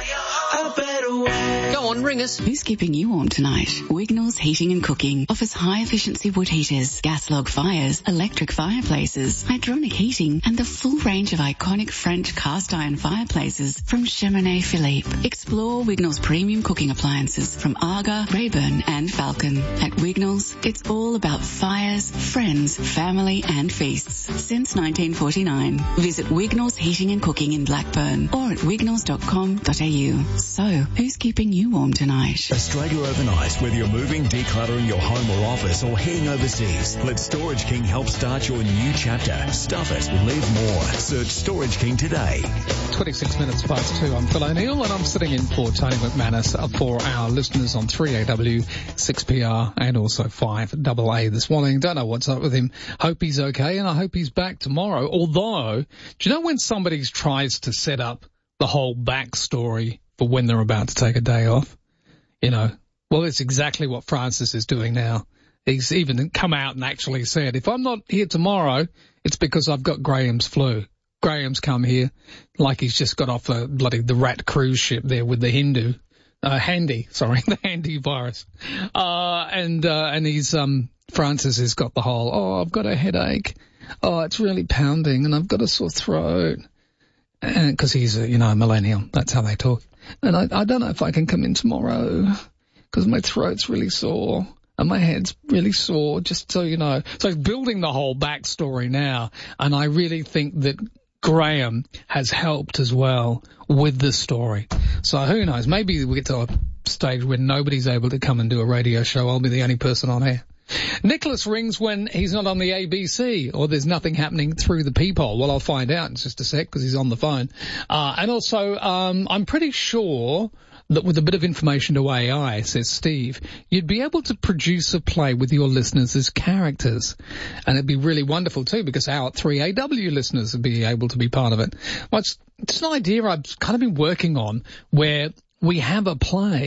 a better way. Go on, ring us. Who's keeping you warm tonight? Wignall's Heating and Cooking offers high-efficiency wood heaters, gas log fires, electric fireplaces, hydronic heating, and the full range of iconic French cast-iron fireplaces from Cheminée Philippe. Explore Wignall's premium cooking appliances from Aga, Rayburn, and Falcon. At Wignall's, it's all about fires, friends, family, and feasts. Since 1949. Visit Wignall's Heating and Cooking in Blackburn or at wignalls.com.au. So, who's keeping you warm tonight? Australia Overnight. Whether you're moving, decluttering your home or office, or heading overseas, let Storage King help start your new chapter. Stuff it. Live more. Search Storage King today. 26 minutes past 2. I'm Phil O'Neill and I'm sitting in for Tony McManus for our listeners on 3AW, 6PR and also 5AA this morning. Don't know what's up with him. Hope he's okay and I hope he's back tomorrow. Although, do you know when somebody tries to set up the whole backstory for when they're about to take a day off? You know, well, it's exactly what Francis is doing now. He's even come out and actually said, if I'm not here tomorrow, it's because I've got Graham's flu. Graham's come here like he's just got off the Rat cruise ship there with the the Handy virus. And he's, Francis has got the whole, I've got a headache. It's really pounding and I've got a sore throat. And 'cause he's a millennial. That's how they talk. And I don't know if I can come in tomorrow 'cause my throat's really sore and my head's really sore, just so you know. So he's building the whole backstory now. And I really think that Graham has helped as well with the story. So who knows? Maybe we get to a stage where nobody's able to come and do a radio show. I'll be the only person on air. Nicholas rings when he's not on the ABC or there's nothing happening through the peephole. Well, I'll find out in just a sec because he's on the phone. And also, I'm pretty sure that with a bit of information to AI, says Steve, you'd be able to produce a play with your listeners as characters. And it'd be really wonderful too because our 3AW listeners would be able to be part of it. Well, it's an idea I've kind of been working on where we have a play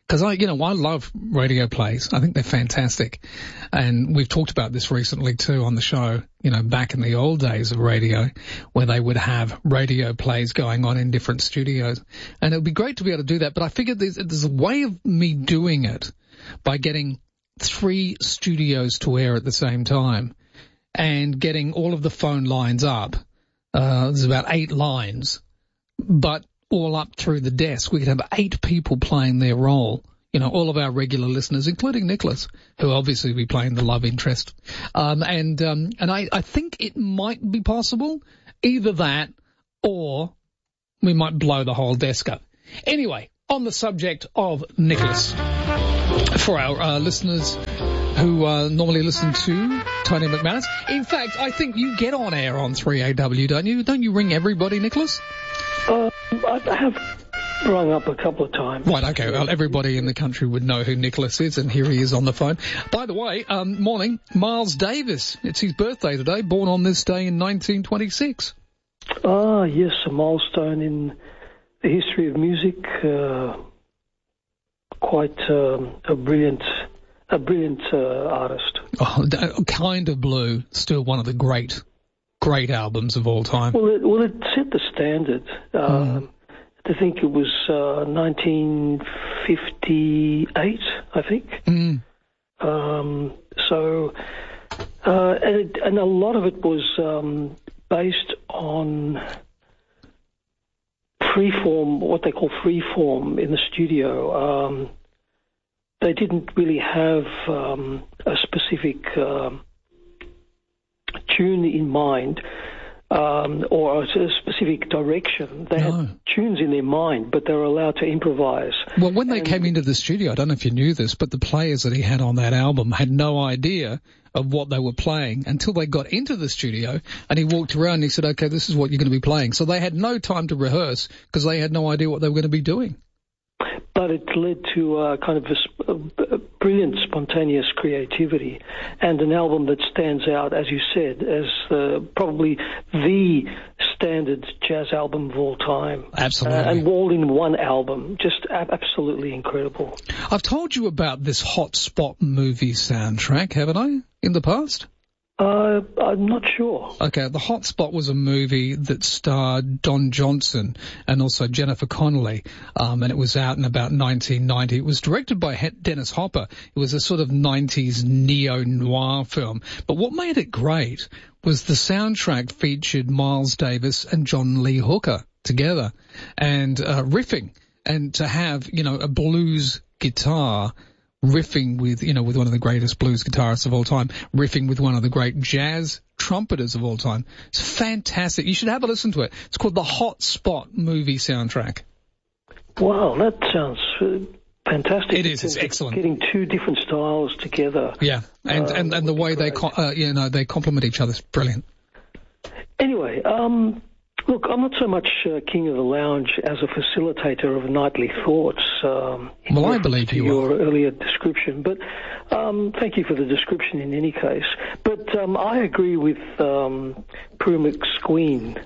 Because I love radio plays. I think they're fantastic. And we've talked about this recently too on the show, back in the old days of radio, where they would have radio plays going on in different studios. And it would be great to be able to do that. But I figured there's a way of me doing it by getting 3 studios to air at the same time and getting all of the phone lines up. There's about 8 lines, but all up through the desk. We could have 8 people playing their role. All of our regular listeners, including Nicholas, who obviously will be playing the love interest. And I think it might be possible, either that or we might blow the whole desk up. Anyway, on the subject of Nicholas, for our listeners who normally listen to Tony McManus. In fact, I think you get on air on 3AW, don't you? Don't you ring everybody, Nicholas? I have rung up a couple of times. Right, okay. Well, everybody in the country would know who Nicholas is, and here he is on the phone. By the way, morning, Miles Davis. It's his birthday today, born on this day in 1926. Ah, yes, a milestone in the history of music. Quite a brilliant artist. Oh, Kind of Blue, still one of the great albums of all time. Well, it set the standard. I think it was 1958, I think. And a lot of it was based on freeform, what they call freeform in the studio. They didn't really have a specific tune in mind or a specific direction. They had tunes in their mind, but they were allowed to improvise. Well, when they came into the studio, I don't know if you knew this, but the players that he had on that album had no idea of what they were playing until they got into the studio, and he walked around and he said, okay, this is what you're going to be playing. So they had no time to rehearse because they had no idea what they were going to be doing. But it led to kind of a brilliant, spontaneous creativity, and an album that stands out, as you said, as probably the standard jazz album of all time. Absolutely. And all in one album. Just absolutely incredible. I've told you about this Hot Spot movie soundtrack, haven't I, in the past? I'm not sure. Okay, The Hot Spot was a movie that starred Don Johnson and also Jennifer Connelly, and it was out in about 1990. It was directed by Dennis Hopper. It was a sort of 90s neo-noir film. But what made it great was the soundtrack featured Miles Davis and John Lee Hooker together, and riffing, and to have, a blues guitar riffing with one of the greatest blues guitarists of all time, riffing with one of the great jazz trumpeters of all time. It's fantastic. You should have a listen to it. It's called the Hot Spot movie soundtrack. Wow, that sounds fantastic. It is. It's excellent. Getting 2 different styles together. Yeah, and the way they complement each other is brilliant. Anyway, look, I'm not so much king of the lounge as a facilitator of nightly thoughts. Well, I believe you your earlier description, but thank you for the description in any case. But I agree with Prue McSween.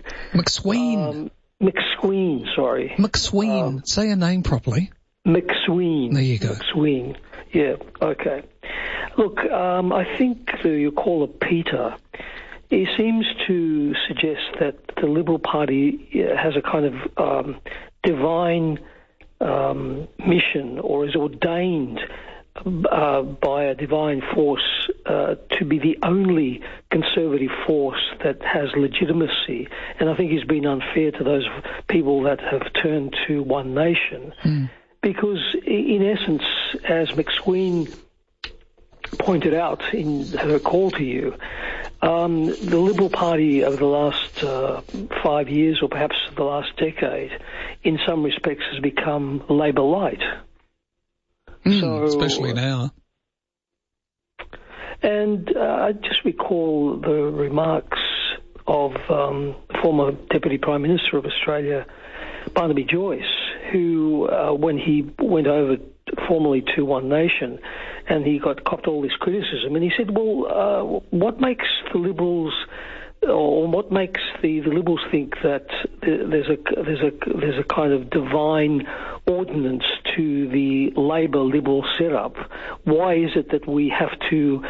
McSween, sorry. McSween. Say your name properly. McSween. There you go. McSween. Yeah, okay. Look, I think your caller, Peter, he seems to suggest that the Liberal Party has a kind of divine mission, or is ordained by a divine force to be the only conservative force that has legitimacy. And I think he's been unfair to those people that have turned to One Nation. Because, in essence, as McSween pointed out in her call to you, the Liberal Party over the last 5 years, or perhaps the last decade, in some respects has become Labor light. Especially now. And I just recall the remarks of former Deputy Prime Minister of Australia, Barnaby Joyce, who, when he went over formally to One Nation, and he copped all this criticism, and he said, well, what makes the Liberals, or what makes the Liberals think that there's a kind of divine ordinance to the Labor-Liberal setup? Why is it that we have to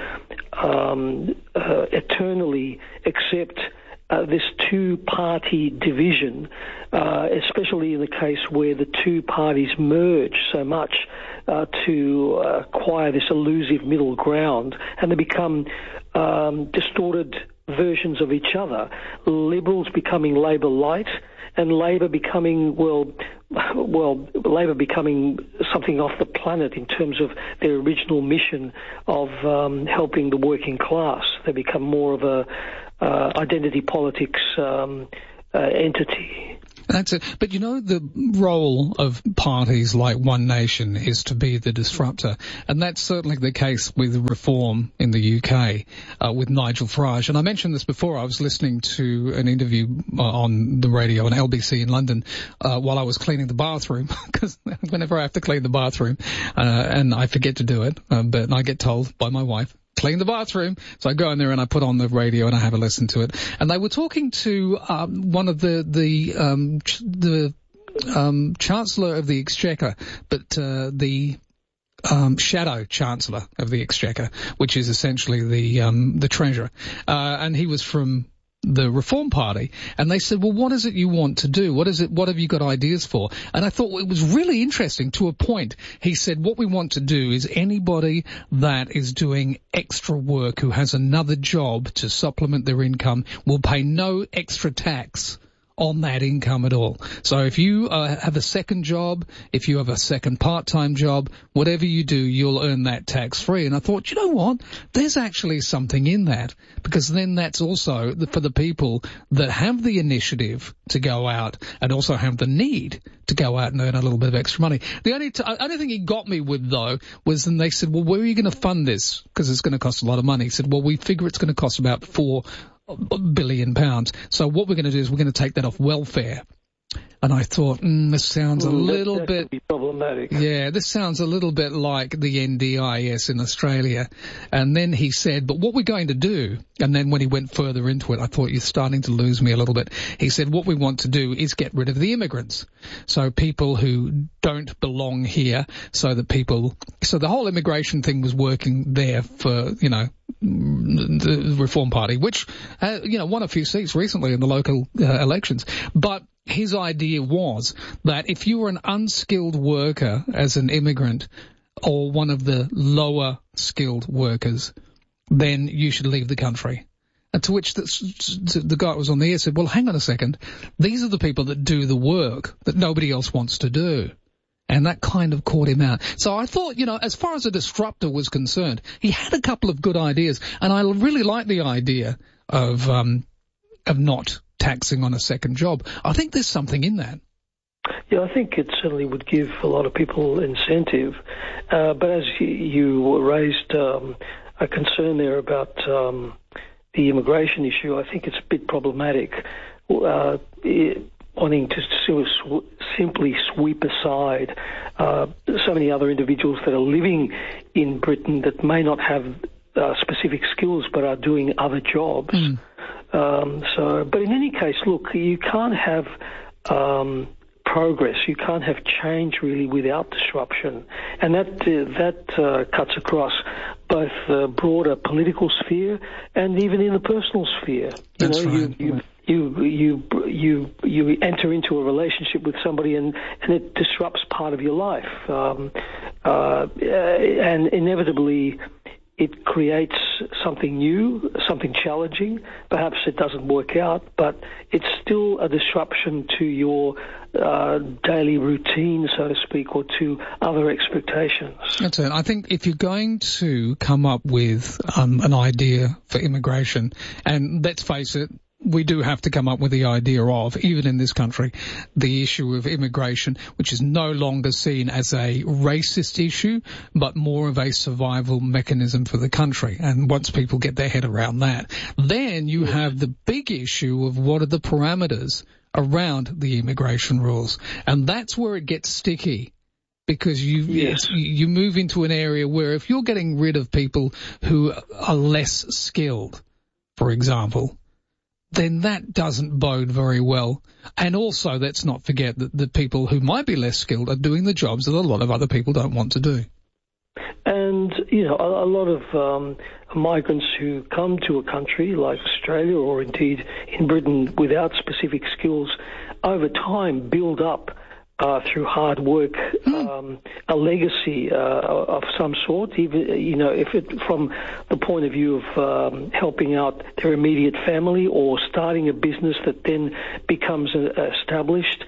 eternally accept this two-party division, especially in the case where the two parties merge so much to acquire this elusive middle ground, and they become distorted versions of each other? Liberals becoming Labor light, and Labor becoming, Labor becoming something off the planet in terms of their original mission of helping the working class. They become more of a identity politics entity. That's it. But you know, the role of parties like One Nation is to be the disruptor. And that's certainly the case with Reform in the UK, with Nigel Farage. And I mentioned this before. I was listening to an interview on the radio on LBC in London, while I was cleaning the bathroom, because whenever I have to clean the bathroom, and I forget to do it, but I get told by my wife, clean the bathroom. So I go in there and I put on the radio and I have a listen to it. And they were talking to one of the Chancellor of the Exchequer, but the Shadow Chancellor of the Exchequer, which is essentially the Treasurer, and he was from the Reform Party, and they said, well, what is it you want to do? What have you got ideas for? And I thought it was really interesting to a point. He said, what we want to do is anybody that is doing extra work, who has another job to supplement their income, will pay no extra tax on that income at all. So if you have a second job, if you have a second part-time job, whatever you do, you'll earn that tax-free. And I thought, you know what? There's actually something in that, because then that's also for the people that have the initiative to go out and also have the need to go out and earn a little bit of extra money. The only thing he got me with, though, was then they said, well, where are you going to fund this? Because it's going to cost a lot of money. He said, well, we figure it's going to cost about £4 billion. So what we're going to do is we're going to take that off welfare. And I thought, this sounds a little bit could be problematic. Yeah, this sounds a little bit like the NDIS in Australia. And then he said, but what we're going to do, and then when he went further into it, I thought, you're starting to lose me a little bit. He said, what we want to do is get rid of the immigrants. So people who don't belong here, so the whole immigration thing was working there for, the Reform Party, which, won a few seats recently in the local elections. But his idea was that if you were an unskilled worker as an immigrant or one of the lower skilled workers, then you should leave the country. And to which the guy that was on the air said, well, hang on a second. These are the people that do the work that nobody else wants to do. And that kind of caught him out. So I thought, as far as a disruptor was concerned, he had a couple of good ideas. And I really like the idea of not taxing on a second job. I think there's something in that. Yeah, I think it certainly would give a lot of people incentive. But as you raised a concern there about the immigration issue, I think it's a bit problematic. Wanting to simply sweep aside so many other individuals that are living in Britain that may not have specific skills but are doing other jobs. But in any case, look, you can't have progress. You can't have change really without disruption, and that cuts across both the broader political sphere and even in the personal sphere. You enter into a relationship with somebody and it disrupts part of your life, and inevitably it creates something new, something challenging. Perhaps it doesn't work out, but it's still a disruption to your daily routine, so to speak, or to other expectations. That's it. I think if you're going to come up with an idea for immigration, and let's face it, we do have to come up with the idea of, even in this country, the issue of immigration, which is no longer seen as a racist issue, but more of a survival mechanism for the country. And once people get their head around that, then you have the big issue of what are the parameters around the immigration rules. And that's where it gets sticky. Because you move into an area where if you're getting rid of people who are less skilled, for example, then that doesn't bode very well. And also, let's not forget that the people who might be less skilled are doing the jobs that a lot of other people don't want to do. And, you know, a lot of migrants who come to a country like Australia or indeed in Britain without specific skills over time build up through hard work, a legacy of some sort, even, you know, if it from the point of view of helping out their immediate family or starting a business that then becomes established.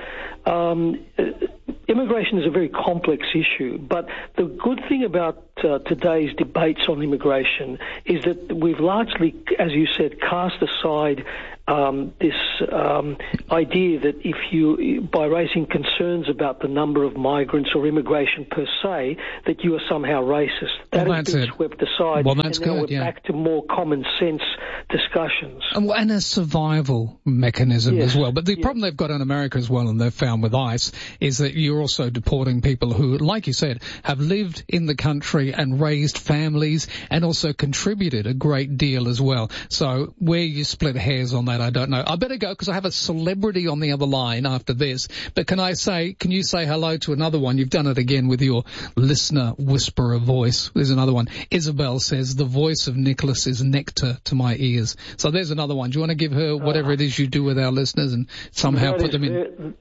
Immigration is a very complex issue, but the good thing about today's debates on immigration is that we've largely, as you said, cast aside this idea that if you, by raising concerns about the number of migrants or immigration per se, that you are somehow racist. That has been swept aside. Well, that's and now good, we're back to more common sense discussions. And a survival mechanism as well. But the problem they've got in America as well, and they've found with ICE, is that you're also deporting people who, like you said, have lived in the country and raised families and also contributed a great deal as well. So where you split hairs on that, I don't know. I better go because I have a celebrity on the other line after this. But can you say hello to another one? You've done it again with your listener whisperer voice. There's another one. Isabel says, the voice of Nicholas is nectar to my ears. So there's another one. Do you want to give her whatever it is you do with our listeners and somehow put them in?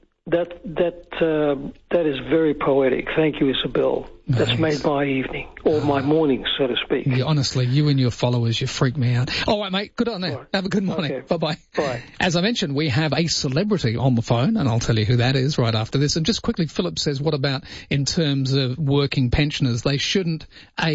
That is very poetic. Thank you, Isabel. That's made my evening, or my morning, so to speak. Yeah, honestly, you and your followers, you freak me out. All right, mate, good on there. Right. Have a good morning. Okay. Bye-bye. Bye. As I mentioned, we have a celebrity on the phone, and I'll tell you who that is right after this. And just quickly, Philip says, what about in terms of working pensioners? They shouldn't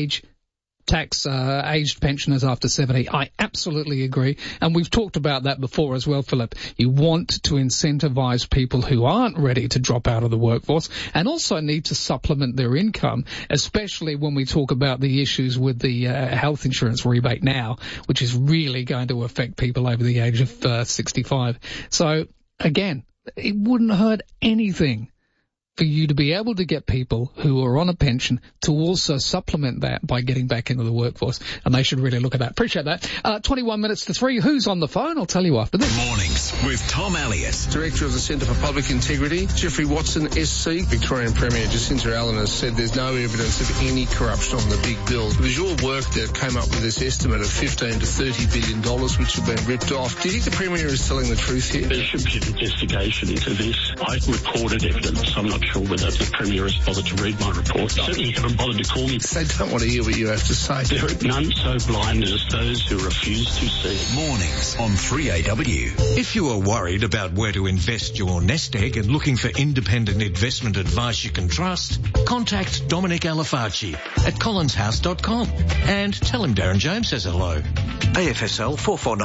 tax aged pensioners after 70. I absolutely agree. And we've talked about that before as well, Philip. You want to incentivize people who aren't ready to drop out of the workforce and also need to supplement their income, especially when we talk about the issues with the health insurance rebate now, which is really going to affect people over the age of 65. So, again, it wouldn't hurt anything for you to be able to get people who are on a pension to also supplement that by getting back into the workforce. And they should really look at that. Appreciate that. 21 minutes to 3. Who's on the phone? I'll tell you after this. Mornings with Tom Elliott. Director of the Centre for Public Integrity, Jeffrey Watson, SC. Victorian Premier Jacinta Allen has said there's no evidence of any corruption on the big bill. It was your work that came up with this estimate of $15 to $30 billion, which have been ripped off. Do you think the Premier is telling the truth here? There should be an investigation into this. I reported evidence. I'm not sure whether the Premier has bothered to read my report. Certainly haven't bothered to call me. They don't want to hear what you have to say. There are none so blind as those who refuse to see. Mornings on 3AW. If you are worried about where to invest your nest egg and looking for independent investment advice you can trust, contact Dominic Alafaci at collinshouse.com and tell him Darren James says hello. AFSL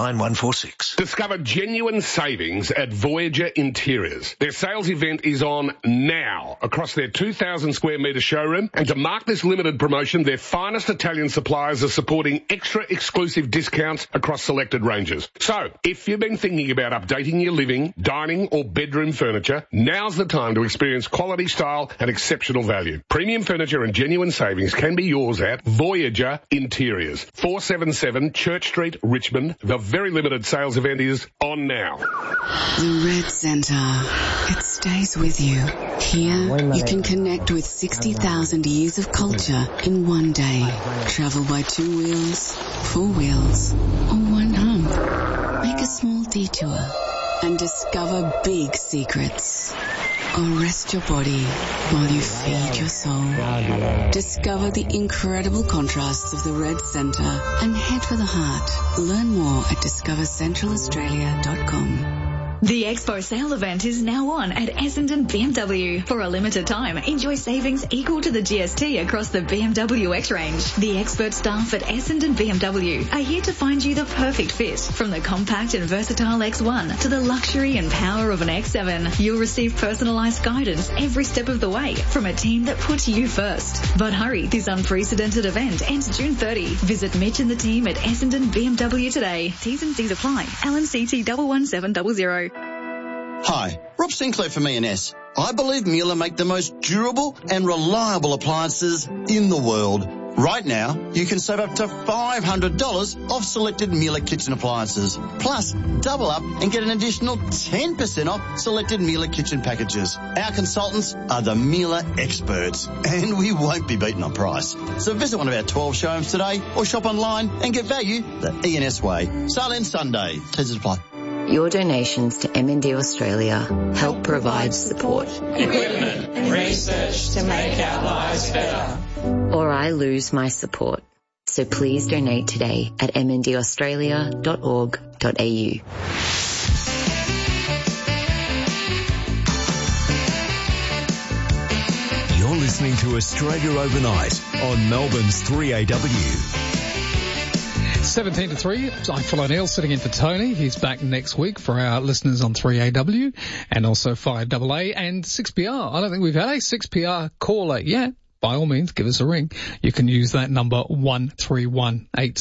449146. Discover genuine savings at Voyager Interiors. Their sales event is on now across their 2,000 square metre showroom, and to mark this limited promotion, their finest Italian suppliers are supporting extra exclusive discounts across selected ranges. So, if you've been thinking about updating your living, dining or bedroom furniture, now's the time to experience quality, style and exceptional value. Premium furniture and genuine savings can be yours at Voyager Interiors, 477 Church Street, Richmond. The very limited sales event is on now. The Red Centre. It stays with you. Here, you can connect with 60,000 years of culture in one day. Travel by 2 wheels, 4 wheels, or one hump. Make a small detour and discover big secrets. Or rest your body while you feed your soul. Discover the incredible contrasts of the Red Centre and head for the heart. Learn more at discovercentralaustralia.com. The Expo sale event is now on at Essendon BMW. For a limited time, enjoy savings equal to the GST across the BMW X range. The expert staff at Essendon BMW are here to find you the perfect fit. From the compact and versatile X1 to the luxury and power of an X7, you'll receive personalised guidance every step of the way from a team that puts you first. But hurry, this unprecedented event ends June 30. Visit Mitch and the team at Essendon BMW today. T's and C's apply. LNCT 11700. Hi, Rob Sinclair from E&S. I believe Mueller make the most durable and reliable appliances in the world. Right now, you can save up to $500 off selected Miele kitchen appliances. Plus, double up and get an additional 10% off selected Miele kitchen packages. Our consultants are the Miele experts, and we won't be beaten on price. So visit one of our 12 showrooms today or shop online and get value the ENS way. Sale ends Sunday. Please apply. Your donations to MND Australia help provide support, equipment and research to make our lives better. Or I lose my support. So please donate today at mndaustralia.org.au. You're listening to Australia Overnight on Melbourne's 3AW. 17 to 3. I'm Phil O'Neill sitting in for Tony. He's back next week for our listeners on 3AW and also 5AA and 6PR. I don't think we've had a 6PR caller yet. By all means, give us a ring. You can use that number 13186.